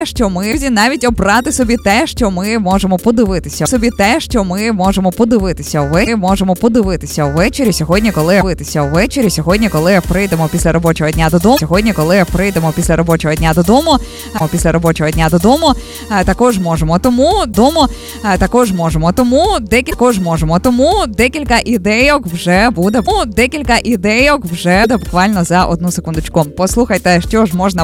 що ми навіть обрати собі те, що ми можемо подивитися. Собі те, що ми можемо подивитися. Ви можемо подивитися ввечері сьогодні, коли прийдемо після робочого дня додому. Після робочого дня додому, також можемо. Тому декілька ідейок вже буде. Буквально за одну секундочку. Послухайте, що ж можна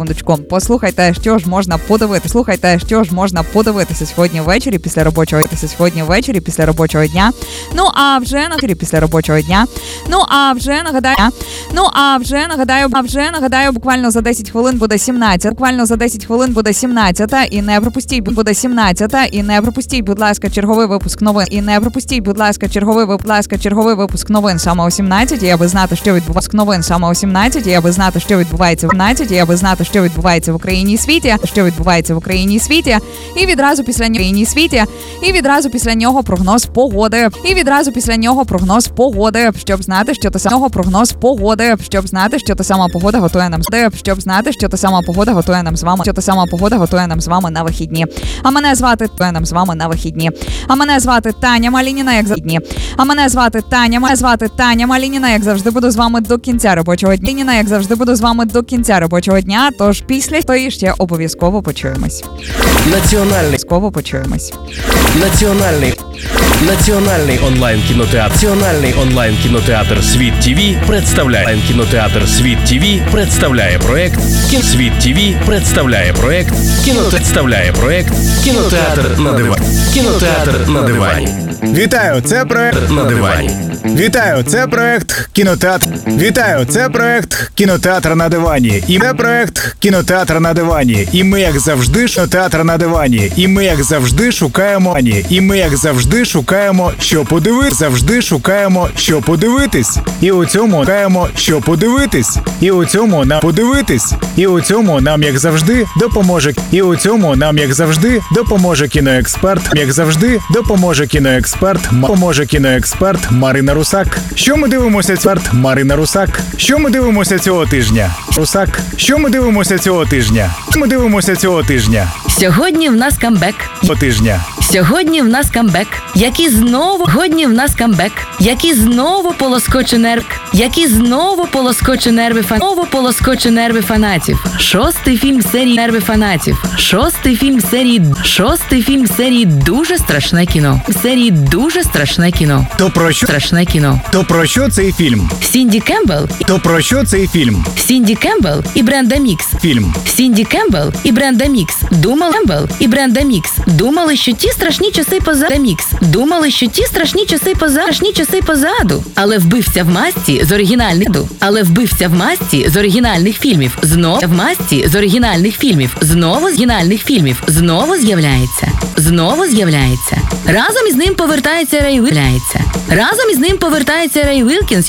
подивитися сьогодні ввечері після робочого дня. Ну а вже нагадаю, буквально за 10 хвилин буде 17. І не пропустіть, будь ласка, черговий випуск новин саме о 17, і аби знати, що відбувається в Україні і світі. І відразу після нього прогноз погоди. Щоб знати, що та сама погода готує нам з вами на вихідні. А мене звати Таня Малініна, як завжди буду з вами до кінця робочого дня. Тож після тої ще обов'язково почуємось. Національний онлайн кінотеатр Світ ТВ представляє проект Кінотеатр на дивані. Вітаю, це проект на дивані. Це проект Кінотеатр на дивані. І це проект Кінотеатр на дивані. І ми, як завжди, шукаємо, що подивитись. І у цьому нам, як завжди, допоможе кіноексперт Марина Русак. Що ми дивимося цього тижня? Сьогодні в нас камбек. Який знову полоскоче нерви фанатів. Шостий фільм серії дуже страшне кіно. То про що цей фільм? Сінді Кембл і Бренда Мікс. Думали, що ті страшні часи позаду. Але вбивця в масці з оригінальних фільмів знову з'являється. Разом із ним повертається Рей Вілкінс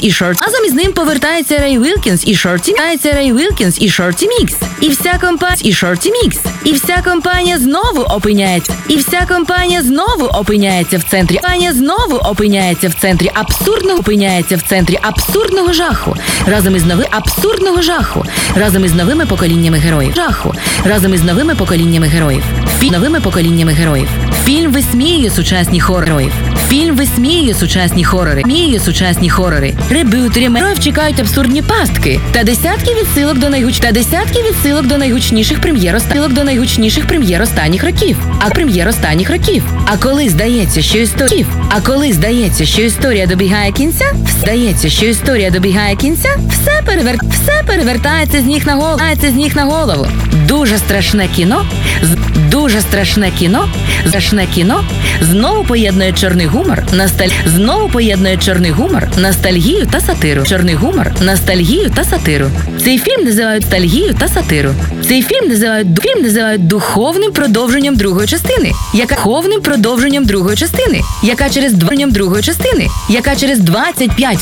і Шорті Мікс. І вся компанія знову опиняється в центрі абсурдного жаху. Разом із новими поколіннями героїв. Фільм висміює сучасні хорори. Ребютері героїв чекають абсурдні пастки та десятки відсилок до найгучніших прем'єр останніх років. А коли здається, що історія добігає кінця, все перевертається з ніг на голову. Дуже страшне кіно знову поєднує чорний гумор, ностальгію та сатиру. Цей фільм називають духовним продовженням другої частини, яка через 25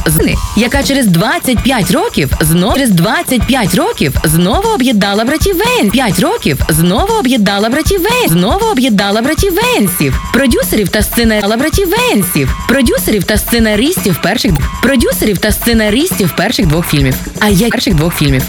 років знову об'єднала братів Вейнсів, продюсерів та сценаристів перших двох фільмів.